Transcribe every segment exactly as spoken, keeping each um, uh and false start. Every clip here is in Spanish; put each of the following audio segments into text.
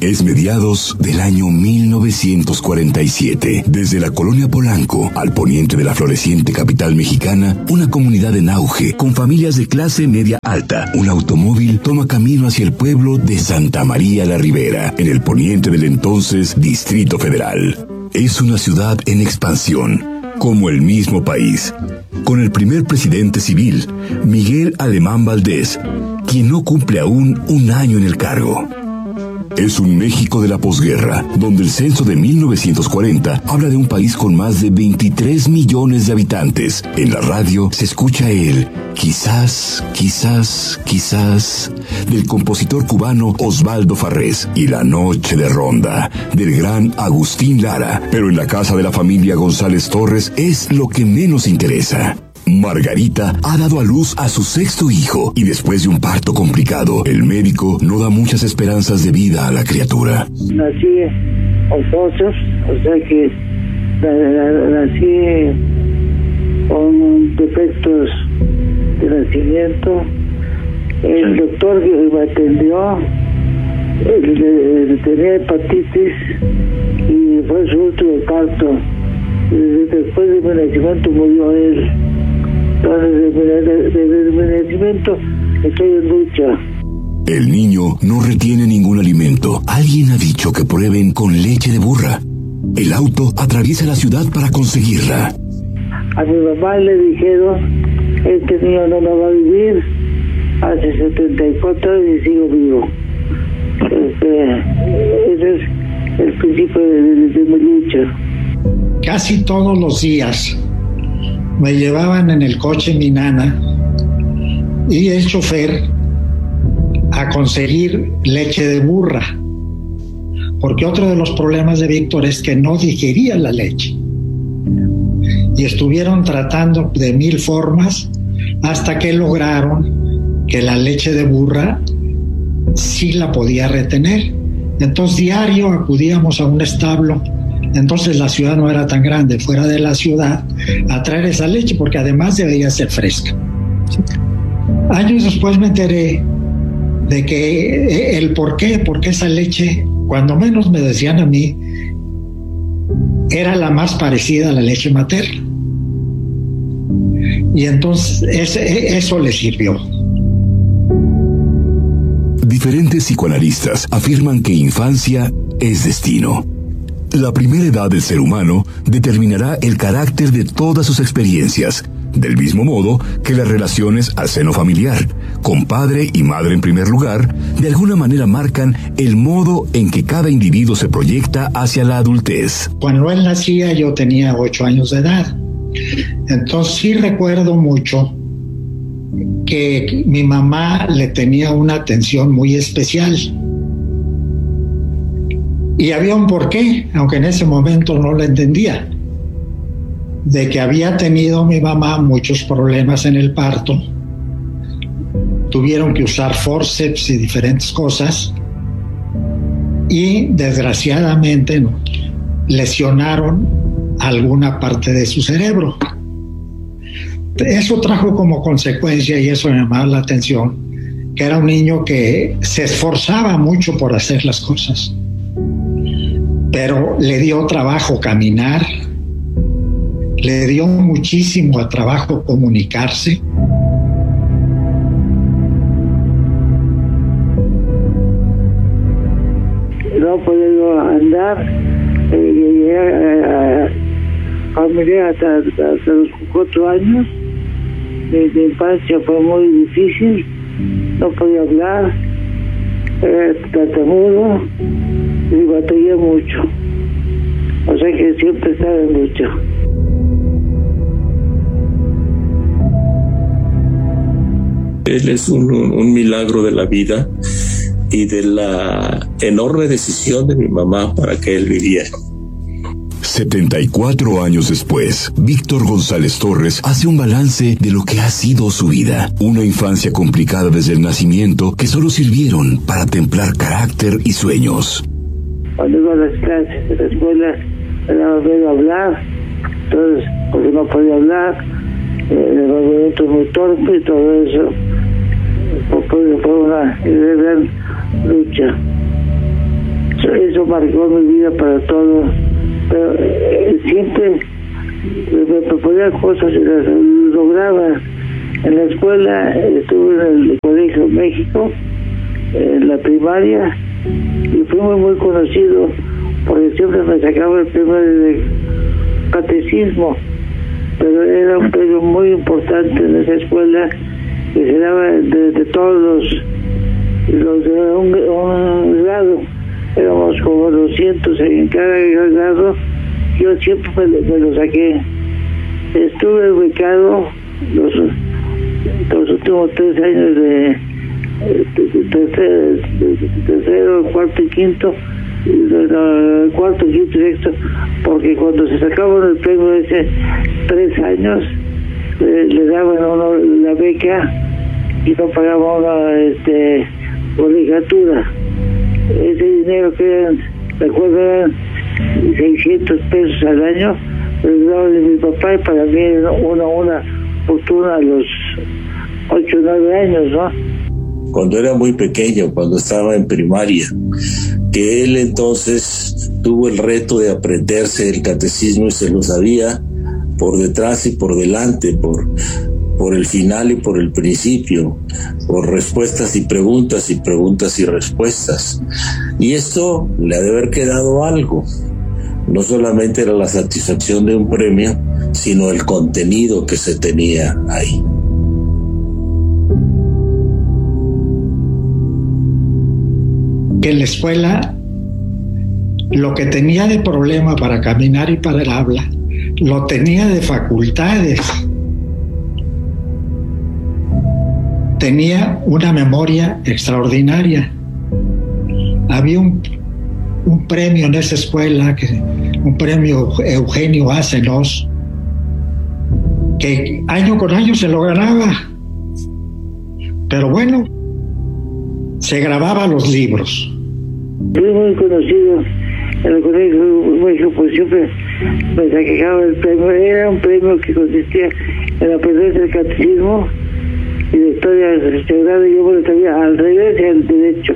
Es mediados del año mil novecientos cuarenta y siete. Desde la colonia Polanco, al poniente de la floreciente capital mexicana, una comunidad en auge, con familias de clase media alta. Un automóvil toma camino hacia el pueblo de Santa María la Ribera, en el poniente del entonces Distrito Federal. Es una ciudad en expansión, como el mismo país, con el primer presidente civil, Miguel Alemán Valdés, quien no cumple aún un año en el cargo. Es un México de la posguerra, donde el censo de mil novecientos cuarenta habla de un país con más de veintitrés millones de habitantes. En la radio se escucha el quizás, quizás, quizás del compositor cubano Osvaldo Farrés y La Noche de Ronda del gran Agustín Lara. Pero en la casa de la familia González Torres es lo que menos interesa. Margarita ha dado a luz a su sexto hijo y después de un parto complicado, el médico no da muchas esperanzas de vida a la criatura. Nací ofosos, o sea que nací con defectos de nacimiento. El doctor que me atendió tenía hepatitis y fue su último parto. Después de mi nacimiento murió él. Desde mi nacimiento estoy en lucha. El niño no retiene ningún alimento. Alguien ha dicho que prueben con leche de burra. El auto atraviesa la ciudad para conseguirla. A mi mamá le dijeron, este niño no lo va a vivir. Hace setenta y cuatro años y sigo vivo. Este, ese es el principio de, de, de mi lucha. Casi todos los días me llevaban en el coche mi nana y el chofer a conseguir leche de burra, porque otro de los problemas de Víctor es que no digería la leche y estuvieron tratando de mil formas hasta que lograron que la leche de burra sí la podía retener. Entonces diario acudíamos a un establo. Entonces la ciudad no era tan grande, fuera de la ciudad, a traer esa leche, porque además debería ser fresca. Años después me enteré de que el por qué, porque esa leche, cuando menos me decían a mí, era la más parecida a la leche materna. Y entonces ese, eso le sirvió. Diferentes psicoanalistas afirman que infancia es destino. La primera edad del ser humano determinará el carácter de todas sus experiencias, del mismo modo que las relaciones al seno familiar, con padre y madre en primer lugar, de alguna manera marcan el modo en que cada individuo se proyecta hacia la adultez. Cuando él nacía yo tenía ocho años de edad, entonces sí recuerdo mucho que mi mamá le tenía una atención muy especial. Y había un porqué, aunque en ese momento no lo entendía, de que había tenido mi mamá muchos problemas en el parto. Tuvieron que usar forceps y diferentes cosas y desgraciadamente no, lesionaron alguna parte de su cerebro. Eso trajo como consecuencia, y eso me llamaba la atención, que era un niño que se esforzaba mucho por hacer las cosas, pero le dio trabajo caminar, le dio muchísimo a trabajo comunicarse. No puedo andar, eh, llegué a, a familia hasta, hasta los cuatro años. Mi, mi infancia fue muy difícil, no podía hablar, era tartamudo y batallé mucho. O sea que siempre estaba en lucha. Él es un, un milagro de la vida y de la enorme decisión de mi mamá para que él viviera. setenta y cuatro años después, Víctor González Torres hace un balance de lo que ha sido su vida. Una infancia complicada desde el nacimiento que solo sirvieron para templar carácter y sueños. Cuando iba a las clases de la escuela, me daba miedo hablar, entonces, porque no podía hablar, eh, el movimiento muy torpe y todo eso. Fue, fue una gran lucha. eso, eso marcó mi vida para todo. Pero eh, siempre me proponía cosas y las lograba. En la escuela estuve en el Colegio México, en la primaria, y fui muy, muy conocido porque siempre me sacaba el premio de catecismo, pero era un premio muy importante en esa escuela que se daba de, de todos los, los de un, un grado. Éramos como doscientos en cada grado. Yo siempre me, me lo saqué. Estuve becado los, los últimos tres años de, de, tercero, tercero, cuarto y quinto, de, de, cuarto, quinto y sexto, porque cuando se sacaban el premio de ese tres años, le, le daban a uno la beca y no pagaban una este, colegiatura. Ese dinero que eran, recuerdo, eran seiscientos pesos al año, pero daba de mi papá, y para mí era una, una fortuna a los ocho o nueve años, ¿no? Cuando era muy pequeño, cuando estaba en primaria, que él entonces tuvo el reto de aprenderse el catecismo y se lo sabía por detrás y por delante, por, por el final y por el principio, por respuestas y preguntas y preguntas y respuestas. Y esto le ha de haber quedado algo. No solamente era la satisfacción de un premio, sino el contenido que se tenía ahí. Que en la escuela lo que tenía de problema para caminar y para el habla, lo tenía de facultades. Tenía una memoria extraordinaria. Había un, un premio en esa escuela, que, un premio Eugenio Acenos, que año con año se lo ganaba. Pero bueno, se grababa los libros. Fui muy conocido en el Colegio México, pues siempre me sacaba el premio. Era un premio que consistía en aprender el catecismo y la historia sagrada, y yo me lo sabía al revés y al derecho.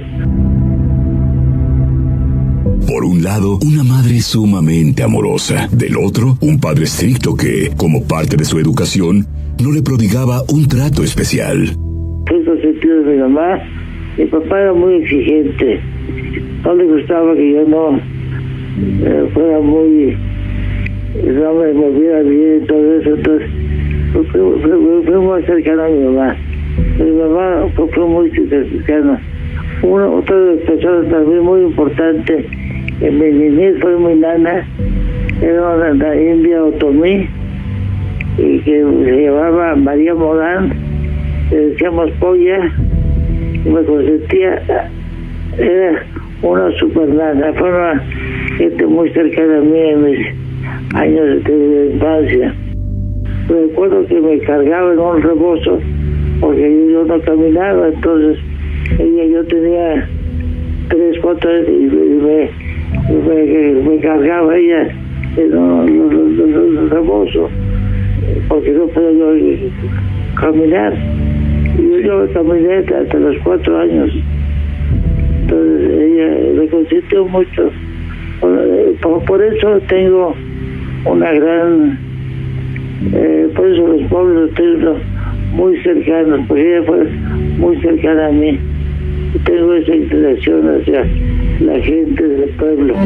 Por un lado, una madre sumamente amorosa. Del otro, un padre estricto que, como parte de su educación, no le prodigaba un trato especial. Fue consentido de mi mamá. Mi papá era muy exigente. No le gustaba que yo no eh, fuera muy... no me moviera bien y todo eso. Entonces, fue, fue, fue, fue muy cercano a mi mamá. Mi mamá fue, fue muy cercana. Una, otra de las personas también muy importante en mi niñez fue mi nana. Era una, una india otomí, y que se llamaba María Morán. Le decíamos Polla, y me consentía. Era una super nana. Fue una gente muy cercana a mí en mis años de, de infancia. Recuerdo que me cargaba en un rebozo porque yo, yo no caminaba, entonces ella, yo tenía tres, cuatro años y me, me, me cargaba ella en un rebozo porque no podía yo caminar. Y yo caminé hasta los cuatro años. Entonces ella me consintió mucho. Por, por eso tengo una gran... Eh, por eso los pueblos los tengo muy cercanos, porque ella fue muy cercana a mí. Tengo esa inclinación hacia la gente del pueblo.